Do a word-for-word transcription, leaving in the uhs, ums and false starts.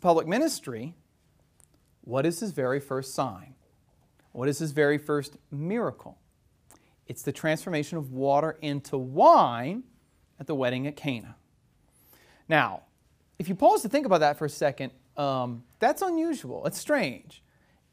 public ministry, what is his very first sign? What is his very first miracle? It's the transformation of water into wine at the wedding at Cana. Now, if you pause to think about that for a second, um, that's unusual. It's strange.